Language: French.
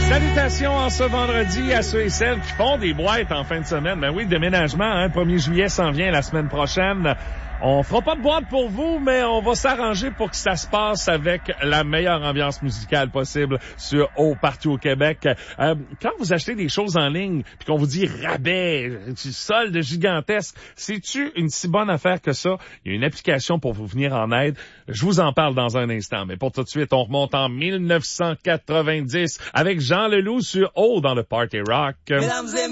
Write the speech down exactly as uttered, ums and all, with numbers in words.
Salutations en ce vendredi à ceux et celles qui font des boîtes en fin de semaine. Ben oui, déménagement, hein, premier juillet s'en vient la semaine prochaine. On fera pas de boîte pour vous, mais on va s'arranger pour que ça se passe avec la meilleure ambiance musicale possible sur au partout au Québec. Euh, quand vous achetez des choses en ligne, puis qu'on vous dit rabais, solde gigantesque, c'est-tu une si bonne affaire que ça? Il y a une application pour vous venir en aide. Je vous en parle dans un instant, mais pour tout de suite, on remonte en mille neuf cent quatre-vingt-dix avec Jean Leloup sur O dans le Party Rock. Mesdames et